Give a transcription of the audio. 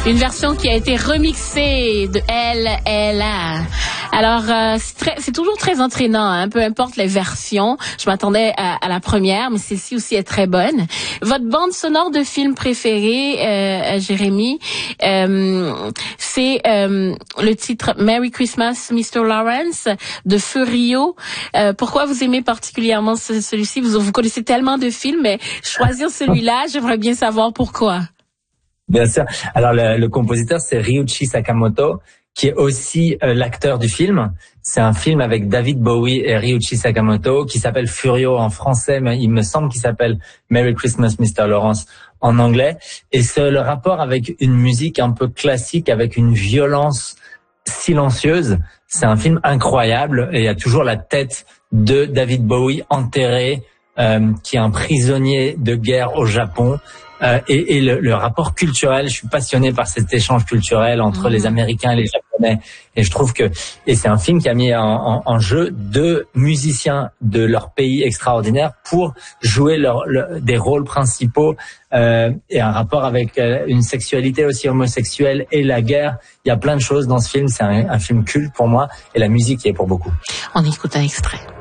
Une version qui a été remixée de L.A. Alors, c'est toujours très entraînant, hein, peu importe les versions. Je m'attendais à la première, mais celle-ci aussi est très bonne. Votre bande sonore de film préférée, Jérémy, c'est le titre Merry Christmas, Mr. Lawrence de Feu Rio. Pourquoi vous aimez particulièrement celui-ci? Vous connaissez tellement de films, mais choisir celui-là, j'aimerais bien savoir pourquoi. Bien sûr. Alors, le compositeur, c'est Ryuichi Sakamoto, qui est aussi l'acteur du film. C'est un film avec David Bowie et Ryuichi Sakamoto qui s'appelle Furio en français, mais il me semble qu'il s'appelle Merry Christmas, Mr. Lawrence en anglais. Et c'est le rapport avec une musique un peu classique, avec une violence silencieuse. C'est un film incroyable et il y a toujours la tête de David Bowie enterré, qui est un prisonnier de guerre au Japon. Et le rapport culturel, je suis passionné par cet échange culturel entre les Américains et les Japonais. Et je trouve et c'est un film qui a mis en jeu deux musiciens de leur pays extraordinaire pour jouer des rôles principaux, et un rapport avec une sexualité aussi homosexuelle et la guerre. Il y a plein de choses dans ce film. C'est un film culte pour moi et la musique y est pour beaucoup. On écoute un extrait.